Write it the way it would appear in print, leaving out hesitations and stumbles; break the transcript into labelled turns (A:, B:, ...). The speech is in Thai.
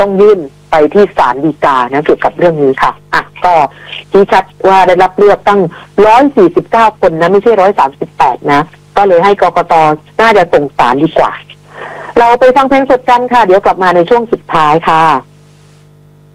A: ต้องยื่นไปที่ศาลฎีกานะเกี่ยวกับเรื่องนี้ค่ะก็ชี้ชัดว่าได้รับเลือกตั้ง149 คนนะไม่ใช่138นะก็เลยให้กกต.น่าจะส่งศาลดีกว่าเราไปฟังเพลงสดกันค่ะเดี๋ยวกลับมาในช่วงสุดท้ายค่ะ